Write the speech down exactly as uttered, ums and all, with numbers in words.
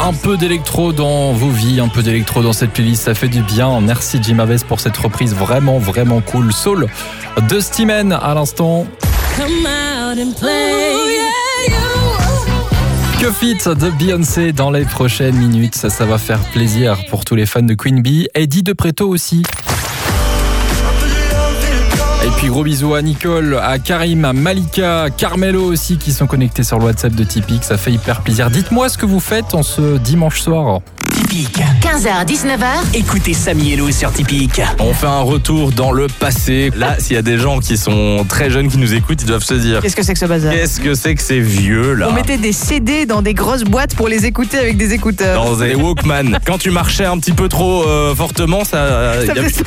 Un peu d'électro dans vos vies, un peu d'électro dans cette playlist, ça fait du bien. Merci Jim Havès pour cette reprise vraiment, vraiment cool. Soul de Steeman à l'instant. Que fit de Beyoncé dans les prochaines minutes, ça, ça va faire plaisir pour tous les fans de Queen Bee. Eddie de Preto aussi. Et puis gros bisous à Nicole, à Karim, à Malika, à Carmelo aussi qui sont connectés sur le WhatsApp de Typique. Ça fait hyper plaisir. Dites-moi ce que vous faites en ce dimanche soir. Typique. quinze heures, dix-neuf heures. Écoutez Samy et Lou sur Typique. On fait un retour dans le passé. Là, s'il y a des gens qui sont très jeunes qui nous écoutent, ils doivent se dire Qu'est-ce que c'est que ce bazar? qu'est-ce que c'est que ces vieux là On mettait des C D dans des grosses boîtes pour les écouter avec des écouteurs. dans des Walkman. Quand tu marchais un petit peu trop euh, fortement, ça, Ça y a- faisait